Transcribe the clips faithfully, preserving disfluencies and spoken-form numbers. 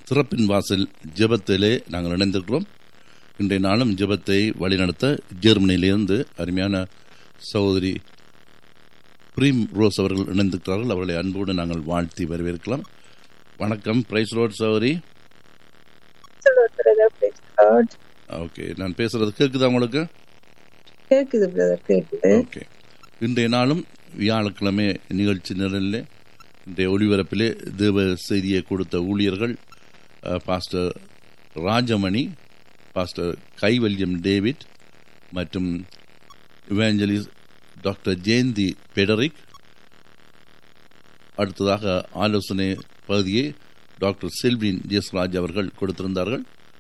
திறப்பின் வாசல் ஜெபத்திலே நாங்கள் இணைந்திருக்கிறோம். இன்றைய நாளும் ஜெபத்தை வழிநடத்த ஜெர்மனியிலிருந்து அருமையான சகோதரி பிரீம் ரோஸ் அவர்கள் இணைந்திருக்கிறார்கள். அவர்களை அன்போடு நாங்கள் வாழ்த்தி வரவேற்கலாம். வணக்கம். பிரைஸ் லார்ட் சகோதரி. ஓகே, நான் பேசுறது கேக்குதா உங்களுக்கு? கேக்குது பிரதர், கேக்குது. ஓகே, இன்றைய நாளும் வியாழக்கிழமை நிகழ்ச்சி நிரலில் இன்றைய ஒளிபரப்பிலே தேவ செய்தியை கொடுத்த ஊழியர்கள் பாஸ்டர் ராஜமணி, பாஸ்டர் கைவல்யம் டேவிட் மற்றும் இவாஞ்சலிஸ்ட் டாக்டர் ஜெயந்தி பெடரிக். அடுத்ததாக ஆலோசனை பகுதியை டாக்டர் செல்வின் ஜெஸ்ராஜ் அவர்கள் கொடுத்திருந்தார்கள்.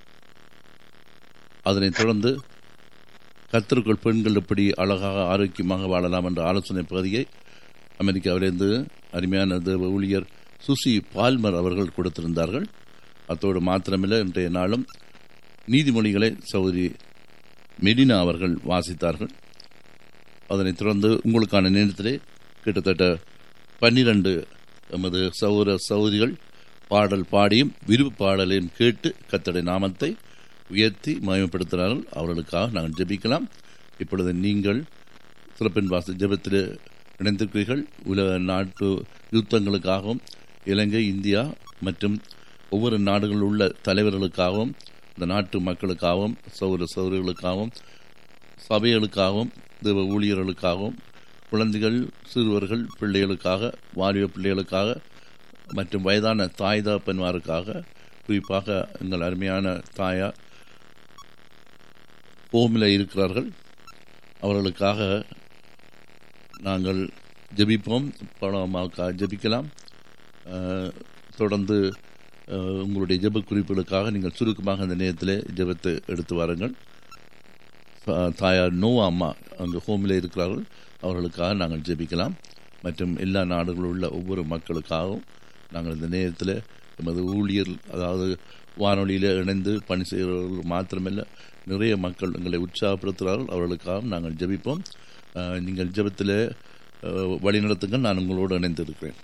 அதனைத் தொடர்ந்து கர்த்தருக்குள் பெண்கள் எப்படி அழகாக ஆரோக்கியமாக வாழலாம் என்ற ஆலோசனை பகுதியை அமெரிக்காவிலிருந்து அருமையான தேவ ஊழியர் சுசி பால்மர் அவர்கள் கொடுத்திருந்தார்கள். அத்தோடு மாத்திரமில்லை, இன்றைய நாளும் நீதிமொழிகளை சகோதரி மெடினா அவர்கள் வாசித்தார்கள். அதனைத் தொடர்ந்து உங்களுக்கான நேரத்திலே கிட்டத்தட்ட பன்னிரண்டு எமது சகோதர சகோதரிகள் பாடல் பாடியும் விருப்பு பாடலையும் கேட்டு கர்த்தருடைய நாமத்தை உயர்த்தி மகிமைப்படுத்தினார்கள். அவர்களுக்காக நாங்கள் ஜெபிக்கலாம். இப்பொழுது நீங்கள் திறப்பின் வாசல் ஜெபத்தில் இணைந்திருக்கிறீர்கள். உலக நாட்டு யுத்தங்களுக்காகவும் இலங்கை, இந்தியா மற்றும் ஒவ்வொரு நாடுகளில் உள்ள தலைவர்களுக்காகவும் இந்த நாட்டு மக்களுக்காகவும் சகோதர சகோதரிகளுக்காகவும் சபைகளுக்காகவும் தேவ ஊழியர்களுக்காகவும் குழந்தைகள், சிறுவர்கள், பிள்ளைகளுக்காக, வாலிப பிள்ளைகளுக்காக மற்றும் வயதான தாய் தகப்பன்மாருக்காக, குறிப்பாக எங்கள் அருமையான தாயார் ஹோமில் இருக்கிறார்கள், அவர்களுக்காக நாங்கள் ஜெபிப்போம். பணமாக்காக ஜெபிக்கலாம். தொடர்ந்து உங்களுடைய ஜெப குறிப்புகளுக்காக நீங்கள் சுருக்கமாக அந்த நேரத்தில் ஜெபத்தை எடுத்து வாருங்கள். தாயார் நோவா அம்மா அங்கு ஹோமில் இருக்கிறார்கள், அவர்களுக்காக நாங்கள் ஜெபிக்கலாம். மற்றும் எல்லா நாடுகளில் உள்ள ஒவ்வொரு மக்களுக்காகவும் நாங்கள் இந்த நேரத்தில் எமது ஊழியர், அதாவது வானொலியில் இணைந்து பணி செய்கிறவர்கள் மாத்திரமல்ல, நிறைய மக்கள் எங்களை உற்சாகப்படுத்துகிறார்கள், அவர்களுக்காக நாங்கள் ஜெபிப்போம். நீங்கள் ஜெபத்தில் வழிநடத்துங்கள். நான் உங்களோடு இணைந்திருக்கிறேன்.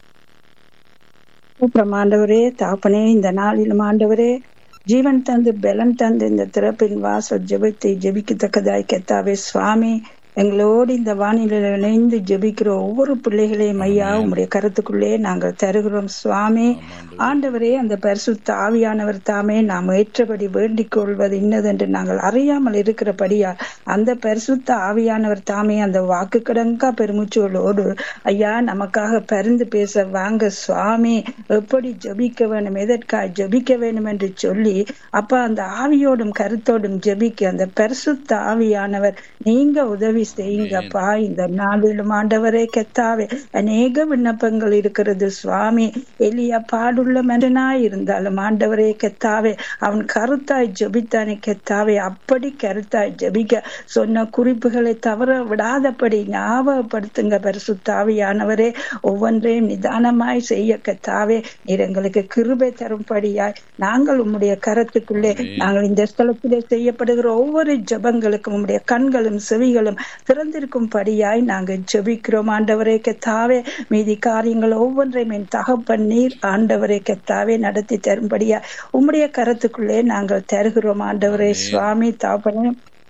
ஆண்டவரே, தாப்பனே, இந்த நாளிலும் ஆண்டவரே ஜீவன் தந்து பலன் தந்து இந்த திறப்பின் வாசல் ஜெபத்தை ஜெபிக்கத்தக்கதாய் கர்த்தாவே சுவாமி, எங்களோடு இந்த வானிலையில் இணைந்து ஜெபிக்கிற ஒவ்வொரு பிள்ளைகளையும் ஐயா உங்களுடைய கருத்துக்குள்ளே நாங்கள் தருகிறோம் சுவாமி. ஆண்டவரே, அந்த பரிசுத்த ஆவியானவர் தாமே நாம் ஏற்றபடி வேண்டிக் கொள்வது இன்னதென்று நாங்கள் அறியாமல் இருக்கிறபடியா அந்த பரிசுத்த ஆவியானவர் தாமே அந்த வாக்கு கடங்கா பெருமுச்சோடு ஐயா நமக்காக பரிந்து பேச வாங்க சுவாமி. எப்படி ஜெபிக்க வேண்டும், எதற்காக ஜெபிக்க வேண்டும் என்று சொல்லி அப்ப அந்த ஆவியோடும் கருத்தோடும் ஜெபிக்க அந்த பரிசுத்த ஆவியானவர் நீங்க உதவி செய்யுங்கப்பா. இந்த நாளிலும் ஆண்டவரே கர்த்தாவே அநேக விண்ணப்பங்கள் இருக்கிறது சுவாமி. எலியா பாடுள்ள மனிதனாய் இருந்தாலும் ஆண்டவரே கர்த்தாவே அவன் கருத்தாய் ஜெபித்தானே கர்த்தாவே, அப்படி கருத்தாய் ஜெபிக்க சொன்ன குறிப்புகளை தவற விடாதபடி ஞாபகப்படுத்துங்க பரிசுத்த ஆவியானவரே. ஒவ்வொன்றையும் நிதானமாய் செய்ய கர்த்தாவே நீர் எங்களுக்கு கிருபை தரும்படியாய் நாங்கள் உம்முடைய கருத்துக்குள்ளே நாங்கள் இந்த ஸ்தலத்திலே செய்யப்படுகிற ஒவ்வொரு ஜெபங்களுக்கும் உம்முடைய கண்களும் செவிகளும் திறந்திருக்கும் படியாய் நாங்கள் ஜெபிக்கிறோம் ஆண்டவரே கர்த்தாவே. மீதி காரியங்கள் ஒவ்வொன்றையும் என் தகப்பன் நீர் ஆண்டவரே கர்த்தாவே நடத்தி தரும்படியா உம்முடைய கருத்துக்குள்ளே நாங்கள் தருகிறோம் ஆண்டவரே சுவாமி. தாப்பனே,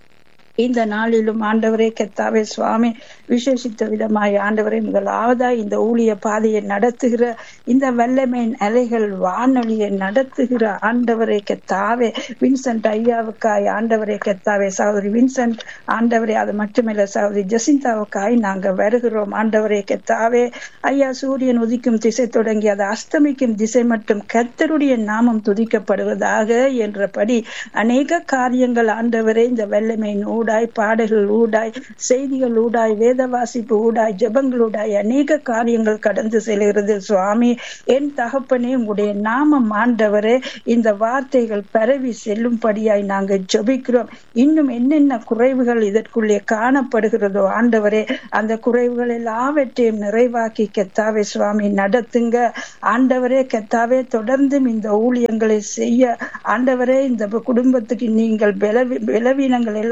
இந்த நாளிலும் ஆண்டவரே கர்த்தாவே சுவாமி விசேஷித்த விதமாய் ஆண்டவரே முதலாவதாய் இந்த ஊழிய பாதையை நடத்துகிற இந்த வல்லமையின் அலைகள் வானொலியை நடத்துகிற ஆண்டவரே கர்த்தாவே வின்சென்ட் ஐயாவுக்காய் ஆண்டவரே கர்த்தாவே சகோதரி வின்சென்ட் ஆண்டவரே, அது மட்டுமில்ல சகோதரி ஜெசிந்தாவுக்காய் நாங்கள் வருகிறோம் ஆண்டவரே கர்த்தாவே. ஐயா, சூரியன் உதிக்கும் திசை தொடங்கி அது அஸ்தமிக்கும் திசை மட்டும் கர்த்தருடைய நாமம் துதிக்கப்படுவதாக என்றபடி அநேக காரியங்கள் ஆண்டவரே இந்த வல்லமையின் ஊடாய், பாடல்கள் ஊடாய், செய்திகள் ஊடாய், வேத வாசிப்பு ஊடாய், ஜெபங்களூடாய் அநேக காரியங்கள் கடந்து செல்கிறது சுவாமி. என் தகப்பனே, உங்களுடைய நாமம் ஆண்டவரே இந்த வார்த்தைகள் பரவி செல்லும்படியாய் நாங்கள் ஜெபிக்கிறோம். இன்னும் என்னென்ன குறைவுகள் இதற்குள்ளே காணப்படுகிறதோ ஆண்டவரே அந்த குறைவுகள் எல்லாவற்றையும் நிறைவாக்கி கர்த்தாவே சுவாமி நடத்துங்க ஆண்டவரே கர்த்தாவே. தொடர்ந்தும் இந்த ஊழியங்களை செய்ய ஆண்டவரே இந்த குடும்பத்துக்கு நீங்கள் பலவீனங்கள் எல்லாவற்றையும்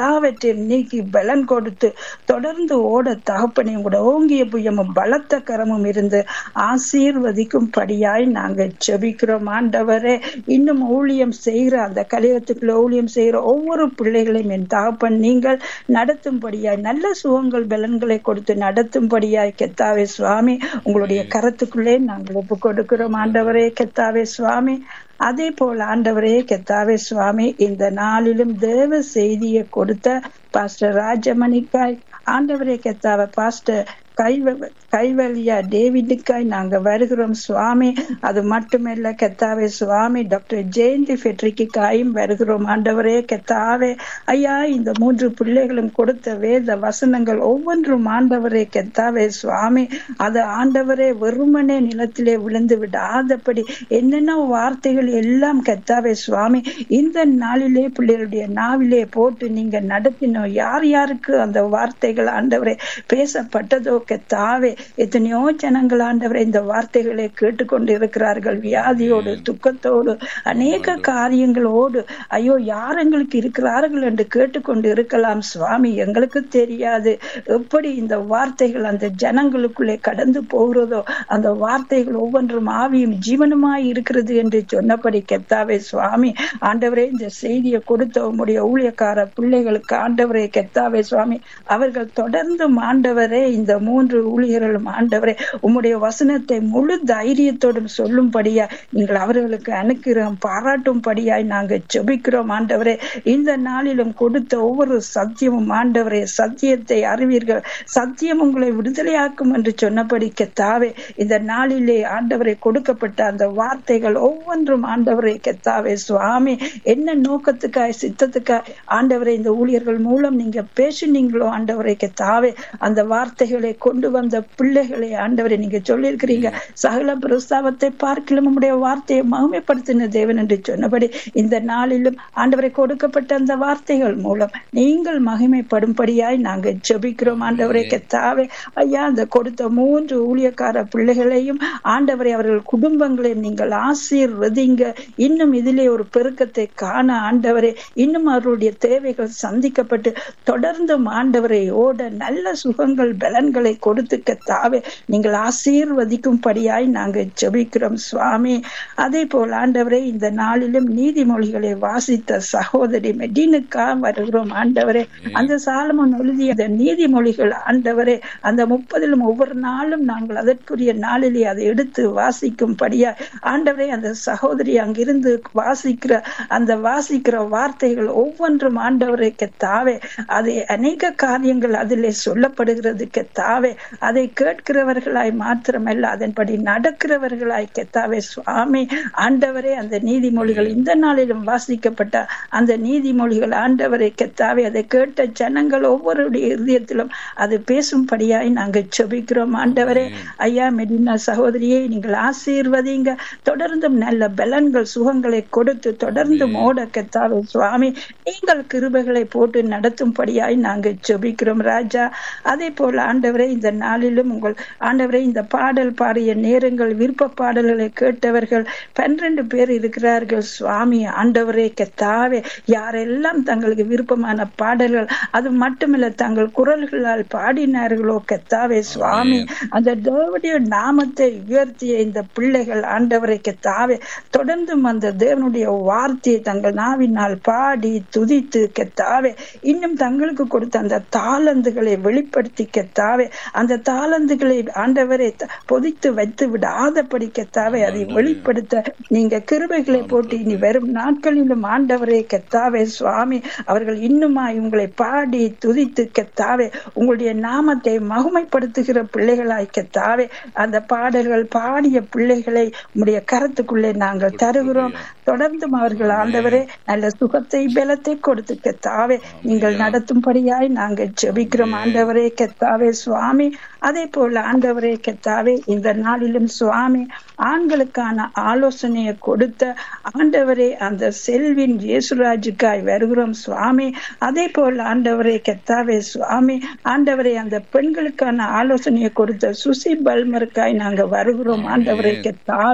எல்லாவற்றையும் நீக்கி பலன் கொடுத்து தொடர்ந்து ஓட தகப்பனை கூட ஓங்கிய புயமும் பலத்த கரமும் இருந்து ஆசீர்வதிக்கும் படியாய் நாங்கள் ஜெபிக்கிறோம். ஆண்டவரே, இன்னும் ஊழியம் செய்கிற அந்த கலியத்துக்குள்ள ஊழியம் செய்கிற ஒவ்வொரு பிள்ளைகளையும் என் தகப்பன் நீங்கள் நடத்தும்படியாய் நல்ல சுகங்கள் பலன்களை கொடுத்து நடத்தும்படியாய் கெத்தாவே சுவாமி உங்களுடைய கரத்துக்குள்ளே நாங்கள் ஒப்பு கொடுக்கிறோம். ஆண்டவரே கெத்தாவே சுவாமி, அதே போல் ஆண்டவரே கெத்தாவே சுவாமி இந்த நாளிலும் தேவ செய்தியை கொடுத்த பாஸ்டர் ராஜமணிக்காய் ஆண்டவரே கெத்தாவே பாஸ்டர் கைவ கைவலியா டேவிடுக்காய் நாங்க வருகிறோம் சுவாமி. அது மட்டுமல்ல கெத்தாவே சுவாமி டாக்டர் ஜெயந்தி பெட்ரிக்காயும் வருகிறோம். ஆண்டவரே கெத்தாவே ஐயா, இந்த மூன்று பிள்ளைகளும் கொடுத்த வேத வசனங்கள் ஒவ்வொன்றும் ஆண்டவரே கெத்தாவே சுவாமி அது ஆண்டவரே வெறுமனே நிலத்திலே விழுந்து விடாதபடி என்னென்ன வார்த்தைகள் எல்லாம் கெத்தாவே சுவாமி இந்த நாளிலே பிள்ளைகளுடைய நாவிலே போட்டு நீங்க நடத்தினோம். யார் யாருக்கு அந்த வார்த்தைகள் ஆண்டவரே பேசப்பட்டதோ கெத்தாவே எத்தனையோ ஜனங்கள் ஆண்டவரை இந்த வார்த்தைகளை கேட்டுக்கொண்டு இருக்கிறார்கள். வியாதியோடு துக்கத்தோடு அநேக காரியங்களோடு ஐயோ யார் எங்களுக்கு இருக்கிறார்கள் என்று கேட்டுக்கொண்டு இருக்கலாம் சுவாமி. எங்களுக்கு தெரியாது எப்படி இந்த வார்த்தைகள் அந்த ஜனங்களுக்குள்ளே கடந்து போகிறதோ அந்த வார்த்தைகள் ஒவ்வொன்றும் ஆவியும் ஜீவனுமாய் இருக்கிறது என்று சொன்னபடி கெத்தாவே சுவாமி ஆண்டவரே இந்த செய்தியை கொடுத்த உம்முடைய ஊழியக்கார பிள்ளைகளுக்கு ஆண்டவரே கெத்தாவே சுவாமி அவர்கள் தொடர்ந்து ஆண்டவரே இந்த மூன்று ஊழியர்களும் ஆண்டவரே உம்முடைய வசனத்தை முழு தைரியத்தோடும் சொல்லும்படியா நீங்கள் அவர்களுக்கு அனுக்கிரகம் பாராட்டும்படியாய் நாங்கள் ஜெபிக்கிறோம். ஆண்டவரே இந்த நாளிலும் கொடுத்த ஒவ்வொரு சத்தியமும் ஆண்டவரே சத்தியத்தை அறிவீர்கள், சத்தியம் உங்களை விடுதலையாக்கும் என்று சொன்னபடி கெத்தாவே இந்த நாளிலே ஆண்டவரை கொடுக்கப்பட்ட அந்த வார்த்தைகள் ஒவ்வொன்றும் ஆண்டவரை கெத்தாவே சுவாமி என்ன நோக்கத்துக்காய் சித்தத்துக்காய் ஆண்டவரை இந்த ஊழியர்கள் மூலம் நீங்க பேசினீங்களோ ஆண்டவரை கெத்தாவே அந்த வார்த்தைகளை கொண்டு வந்த பிள்ளைகளை ஆண்டவரை நீங்க சொல்லியிருக்கிறீங்க. சகல பிரஸ்தாபத்தை பார்க்கலும் உம்முடைய வார்த்தையை மகிமைப்படுத்தின தேவன் என்று சொன்னபடி இந்த நாளிலும் ஆண்டவரை கொடுக்கப்பட்ட அந்த வார்த்தைகள் மூலம் நீங்கள் மகிமைப்படும்படியாய் நாங்கள் ஜெபிக்கிறோம். ஆண்டவரை கெத்தாவே ஐயா அந்த கொடுத்த மூன்று ஊழியக்கார பிள்ளைகளையும் ஆண்டவரை அவர்கள் குடும்பங்களையும் நீங்கள் ஆசீர்வதிங்க. இன்னும் இதிலே ஒரு பெருக்கத்தை காண ஆண்டவரை இன்னும் அவர்களுடைய தேவைகள் சந்திக்கப்பட்டு தொடர்ந்து ஆண்டவரை ஓட நல்ல சுகங்கள் பலன்களை கொடுத்து கெத்தாவே நீங்கள் ஆசீர்வதிக்கும்படியாய் நாங்கள் ஜெபிக்கிறோம் சுவாமி. அதே போல் ஆண்டவரே இந்த நாளிலும் நீதிமொழிகளை வாசித்த சகோதரி மெடினுக்கா வருகிறோம். ஆண்டவரே அந்த சாலமோன் எழுதிய அந்த நீதிமொழிகள் ஆண்டவரே அந்த முப்பதிலும் ஒவ்வொரு நாளும் நாங்கள் அதற்குரிய நாளிலே அதை எடுத்து வாசிக்கும்படியா ஆண்டவரே அந்த சகோதரி அங்கிருந்து வாசிக்கிற அந்த வாசிக்கிற வார்த்தைகள் ஒவ்வொன்றும் ஆண்டவரை கெத்தாவே அது அநேக காரியங்கள் அதிலே சொல்லப்படுகிறது கெத்தாவே அதை கேட்கிறவர்களாய் மாத்திரமல்ல அதன்படி நடக்கிறவர்களாய் கெத்தாவே சுவாமி ஆண்டவரே அந்த நீதிமொழிகள் இந்த நாளிலும் வாசிக்கப்பட்ட அந்த நீதிமொழிகள் ஆண்டவரை கெத்தாவே அதை கேட்ட ஜனங்கள் ஒவ்வொருடைய இதயத்திலும் அது பேசும்படியாய் நாங்கள் ஜெபிக்கிறோம். ஆண்டவரே ஐயா மெடினா சகோதரியை நீங்கள் ஆசீர்வதிங்க, தொடர்ந்தும் நல்ல பலன்கள் சுகங்களை கொடுத்து தொடர்ந்து மோட கெத்தாவே சுவாமி நீங்கள் கிருபைகளை போட்டு நடத்தும்படியாய் நாங்கள் ஜெபிக்கிறோம் ராஜா. அதே போல ஆண்டவரே இந்த நாளிலும் உங்கள் ஆண்டவரே இந்த பாடல் பாடிய நேரங்கள் விருப்ப பாடல்களை கேட்டவர்கள் பன்னிரண்டு பேர் இருக்கிறார்கள் சுவாமி. ஆண்டவரே கெத்தாவே யாரெல்லாம் தங்களுக்கு விருப்பமான பாடல்கள் அது மட்டுமல்ல தங்கள் குரல்களால் பாடினார்களோ கெத்தாவே சுவாமி அந்த தேவனுடைய நாமத்தை உயர்த்திய இந்த பிள்ளைகள் ஆண்டவரை கெத்தாவே தொடர்ந்தும் அந்த தேவனுடைய வார்த்தையை தங்கள் நாவினால் பாடி துதித்து கெத்தாவே இன்னும் தங்களுக்கு கொடுத்த அந்த தாளந்துகளை வெளிப்படுத்தி கெத்தாவே அந்த தாளந்துகளை ஆண்டவரை பொதித்து வைத்து விடாதபடி கெத்தாவே அதை வெளிப்படுத்த நீங்க கிருபைகளை போட்டு இனி வரும் நாட்களிலும் ஆண்டவரே கெத்தாவே சுவாமி அவர்கள் இன்னுமாய் உங்களை பாடி துதித்து கெத்தாவே உங்களுடைய நாமத்தை மகிமைப்படுத்துகிற பிள்ளைகளாய் கெத்தாவே அந்த பாடல்கள் பாடிய பிள்ளைகளை உங்களுடைய கரத்துக்குள்ளே நாங்கள் தருகிறோம். தொடர்ந்தும் அவர்கள் ஆண்டவரே நல்ல சுகத்தை பலத்தை கொடுத்து கெத்தாவே நீங்கள் நடத்தும்படியாய் நாங்கள் ஜெபிக்கிறோம். ஆண்டவரே கெத்தாவே சுவாமி அதே போல ஆண்டவரே கெத்தாவே இந்த நாளிலும் சுவாமி ஆண்களுக்கான ஆலோசனையை கொடுத்த ஆண்டவரே அந்த செல்வின் இயேசுராஜுக்காய் வருகிறோம் சுவாமி. அதே போல ஆண்டவரே கெத்தாவே சுவாமி ஆண்டவரே அந்த பெண்களுக்கான ஆலோசனையை கொடுத்த சுசி பல்மருக்காய் நாங்க வருகிறோம். ஆண்டவரே கெத்தாவே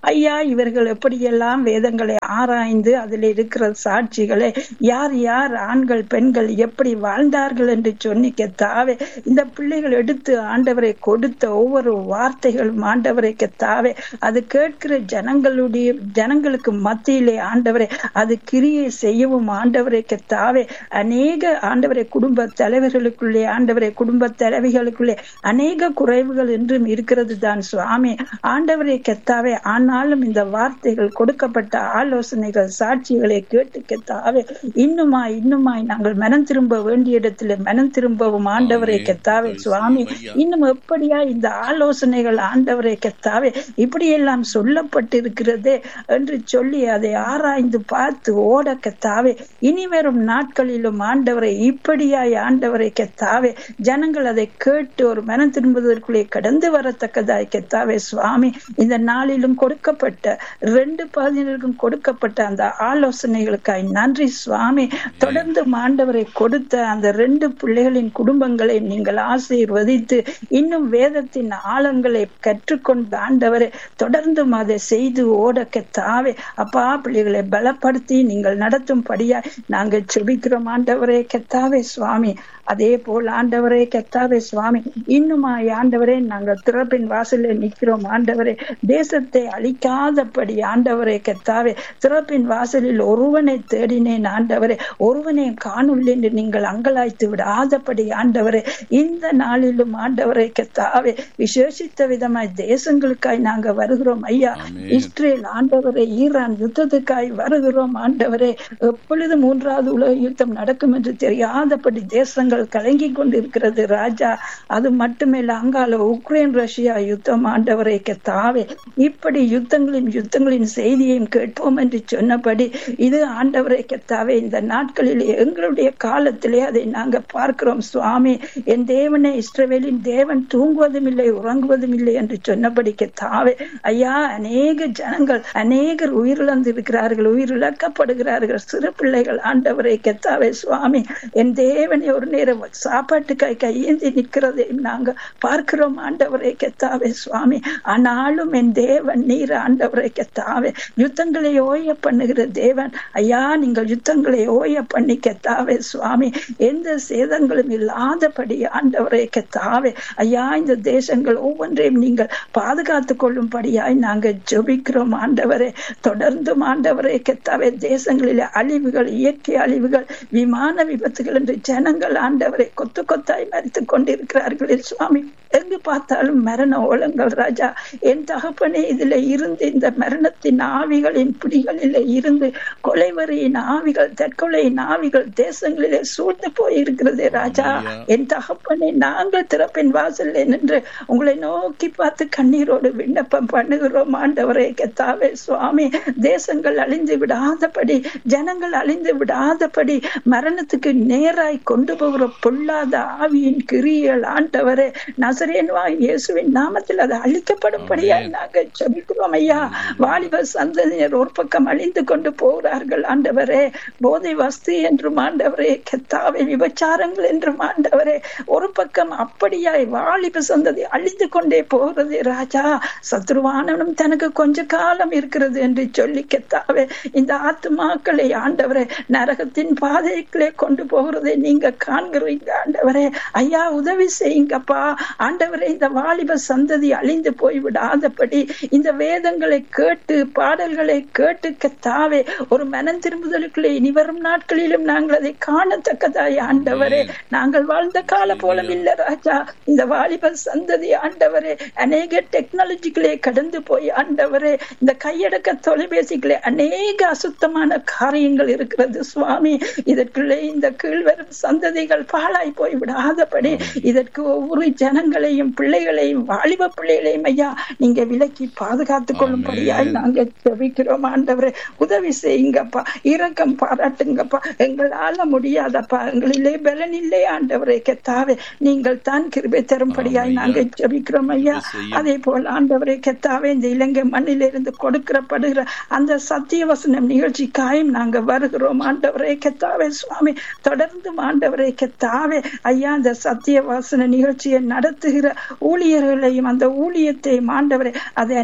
ஐயா இவர்கள் எப்படியெல்லாம் வேதங்களை ஆராய்ந்து அதில் இருக்கிற சாட்சிகளை யார் யார் ஆண்கள் பெண்கள் எப்படி வாழ்ந்தார்கள் என்று சொன்னி கர்த்தாவே இந்த பிள்ளைகள் எடுத்து ஆண்டவரை கொடுத்த ஒவ்வொரு வார்த்தைகளும் ஆண்டவரை கர்த்தாவே அது கேட்கிற ஜனங்களுடைய ஜனங்களுக்கு மத்தியிலே ஆண்டவரை அது கிரியை செய்யவும் ஆண்டவரை கர்த்தாவே அநேக ஆண்டவரை குடும்ப தலைவர்களுக்குள்ளே ஆண்டவரை குடும்ப தலைவிகளுக்குள்ளே அநேக குறைவுகள் என்றும் இருக்கிறது தான் சுவாமி ஆண்டவரை கர்த்தாவே. ஆனாலும் இந்த வார்த்தைகள் கொடுக்கப்பட்ட ஆலோசனைகள் சாட்சிகளை கேட்டு கர்த்தாவே இன்னுமா இன்னுமாய் நாங்கள் மனம் திரும்ப வேண்டிய இடத்துல மனம் திரும்பவும் ஆண்டவரை கர்த்தாவே சுவாமி இன்னும் எப்படியா இந்த ஆலோசனைகள் ஆண்டவரை கர்த்தாவே இப்படி எல்லாம் சொல்லப்பட்டிருக்கிறதே என்று சொல்லி அதை ஆராய்ந்து பார்த்து ஓட கர்த்தாவே இனி வரும் நாட்களிலும் ஆண்டவரை இப்படியாய் ஆண்டவரை கர்த்தாவே ஜனங்கள் அதை கேட்டு ஒரு மனம் திரும்புவதற்குள்ளே கடந்து வரத்தக்கதாய் கர்த்தாவே சுவாமி இந்த நாளிலும் கொடுக்கப்பட்ட ரெண்டு பதினருக்கும் கொடுக்கப்பட்ட அந்த ஆலோசனைகளுக்காய் நன்றி சுவாமி. தொடர்ந்து ஆண்டவரை கொடுத்த அந்த ரெண்டு பிள்ளைகளின் குடும்பங்களை நீங்கள் ஆசீர்வதித்து இன்னும் வேதத்தின் ஆழங்களை கற்றுக்கொண்ட ஆண்டவரை தொடர்ந்து அதை செய்து ஓட கர்த்தாவே அப்பா பிள்ளைகளை பலப்படுத்தி நீங்கள் நடத்தும்படியா நாங்கள் செபிக்கிறோம் ஆண்டவரே கர்த்தாவே சுவாமி. அதே போல் ஆண்டவரே கர்த்தாவே சுவாமி இன்னுமாய் ஆண்டவரே நாங்கள் திறப்பின் வாசலில் நிற்கிறோம் ஆண்டவரே தேசத்தை அழிக்காதபடி ஆண்டவரே கர்த்தாவே திறப்பின் வாசலில் ஒருவனை தேடினேன் ஆண்டவரே ஒருவனை காணவில்லை என்று நீங்கள் அங்கலாய்த்து விடாதபடி ஆண்டவரே இந்த நாளிலும் ஆண்டவரை கர்த்தாவே விசேஷித்த விதமாய் தேசங்களுக்காய் நாங்க வருகிறோம் ஐயா. இஸ்ரேல் ஆண்டவரை ஈரான் யுத்தத்துக்காய் வருகிறோம் ஆண்டவரே. எப்பொழுது மூன்றாவது உலக யுத்தம் நடக்கும் என்று தெரியாதபடி தேசங்கள் கலங்கி கொண்டிருக்கிறது ராஜா. அது மட்டுமல்ல அங்கால உக்ரைன் ரஷ்யா யுத்தம் ஆண்டவரை கர்த்தாவே இப்படி யுத்தங்களின் யுத்தங்களின் செய்தியையும் கேட்போம் என்று சொன்னபடி இது ஆண்டவரை கர்த்தாவே இந்த நாட்களில் எங்களுடைய காலத்திலே அதை நாங்க பார்க்கிறோம் சுவாமி. என் தேவனே இஸ்ரவேலின் தேவன் தூங்குவதும் இல்லை உறங்குவதும் இல்லை என்று சொன்னபடி கர்த்தாவே ஐயா அநேக ஜனங்கள் அநேகர் உயிரிழந்து இருக்கிறார்கள் உயிரிழக்கப்படுகிறார்கள் சிறு பிள்ளைகள் ஆண்டவரை கர்த்தாவே சுவாமி. என் தேவனை ஒரு நேரம் சாப்பாட்டுக்காய் கையேந்தி நிற்கிறதை நாங்க பார்க்கிறோம் ஆண்டவரை கர்த்தாவே சுவாமி. ஆனாலும் என் தேவன் நீர் ஆண்டவரை கர்த்தாவே யுத்தங்களை ஓய பண்ணுகிற தேவன் ஐயா. நீங்கள் யுத்தங்களை ஓய பண்ணி கர்த்தாவே சுவாமி எந்த சேதங்களும் இல்லாதபடி ஆண்டவரை கர்த்தாவே ஐயா இந்த தேசங்கள் ஒவ்வொன்றையும் நீங்கள் பாதுகாத்துக் கொள்ளும்படியாய் நாங்கள் ஜெபிக்கிறோம் ஆண்டவரே. தொடர்ந்தும் ஆண்டவரை கர்த்தாவே தேசங்களிலே அழிவுகள் இயற்கை அழிவுகள் விமான விபத்துகள் என்று ஜனங்கள் ஆண்டவரை கொத்து கொத்தாய் மரித்துக் கொண்டிருக்கிறார்கள் சுவாமி. எங்கு பார்த்தாலும் மரண ஓலங்கள் ராஜா. என் தகப்பனே இதுல இருந்து இந்த மரணத்தின் ஆவிகளின் பிடிகளில இருந்து கொலைவரியின் ஆவிகள் தற்கொலையின் ஆவிகள் தேசங்களிலே சூழ்ந்து போயிருக்கிறது ராஜா. என் தகப்பனே நாங்கள் திறப்பின் வாசல்ல நின்று உங்களை நோக்கி பார்த்து கண்ணீரோடு விண்ணப்பம் பண்ணுகிறோம் ஆண்டவரே கர்த்தாவே சுவாமி. தேசங்கள் அழிந்து விடாதபடி ஜனங்கள் அழிந்து விடாதபடி மரணத்துக்கு நேராய் கொண்டு போகிற பொல்லாத ஆவியின் கிரியல் ஆண்டவரே நசரேயனாகிய இயேசுவின் நாமத்தில் அது அழிக்கப்படும்படியாய் நாங்கள் ஜெபிக்கிறோம் ஐயா. வாலிப சந்ததியினர் ஒரு பக்கம் அழிந்து கொண்டு போகிறார்கள் ஆண்டவரே. போதை வஸ்து என்றும் ஆண்டவரே கர்த்தாவே விபச்சாரங்கள் என்றும் ஆண்டவரே ஒரு பக்கம் அப்படியாய் வாலிப சந்ததி அழிந்து கொண்டே போகிறது ராஜா. சத்ருவானவனும் தனக்கு கொஞ்ச காலம் இருக்கிறது என்று சொல்லி கர்த்தாவே இந்த ஆத்துமாக்களை ஆண்டவரே நரகத்தின் பாதைகளே கொண்டு போகிறதை நீங்க காண்கிறீங்க ஆண்டவரே. ஐயா உதவி செய்யுங்கப்பா ஆண்டவரே. இந்த வாலிப சந்ததி அழிந்து போய் விடாதபடி இந்த வேதங்களை கேட்டு பாடல்களை கேட்டு கர்த்தாவே ஒரு மனம் திரும்புதலுக்குள்ளே இனி வரும் நாட்களிலும் நாங்கள் அதை காணத்தக்கதாய் ஆண்டவரே. நாங்கள் வாழ்ந்த கால போலும் இல்ல ராஜா. இந்த வாலிப சந்ததி ஆண்டவரே அநேக டெக்னாலஜிகளே கடந்து போய் ஆண்டவரே இந்த கையடக்க தொலைபேசிகளே அநேக அசுத்தமான காரியங்கள் இருக்கிறது சுவாமி. இதற்குள்ளே இந்த கீழ்வரும் சந்ததிகள் பாழாய் போய் விடாதபடி இதற்கு ஒவ்வொரு ஜனங்களையும் பிள்ளைகளையும் வாலிப பிள்ளைகளையும் ஐயா நீங்க விலக்கி பாதுகாத்துக் கொள்ளும்படியாய் நாங்க ஜெபிக்கிறோம் ஆண்டவரே. உதவி செய்யுங்கப்பா, இரக்கம் பாராட்டுங்கப்பா. எங்களால முடியாதப்பா, எங்களிலே பலன் இல்லை ஆண்டவரே கர்த்தாவே. நீங்கள் தான் கிருபை தரும்படியாய் நாங்க ஜெபிக்கிறோம் ஐயா. அதே போல் ஆண்டவரே கர்த்தாவே இந்த இலங்கை மண்ணிலிருந்து கொடுக்கப்படுகிற அந்த சத்திய வசனம் நிகழ்ச்சிக்காயும் நாங்க வருகிறோம் ஆண்டவரே கர்த்தாவே சுவாமி. தொடர்ந்து ஆண்டவரே கர்த்தாவே ஐயா அந்த சத்திய வசன நிகழ்ச்சியை நடத்துகிற ஊழியர்களையும் அந்த ஊழியத்தையும் ஆண்டவரே அதை அநேகருக்கு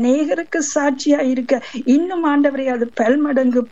பிறருக்கு சாட்சியா இருக்க இன்னும் ஆண்டவரே அது பல்மடங்கு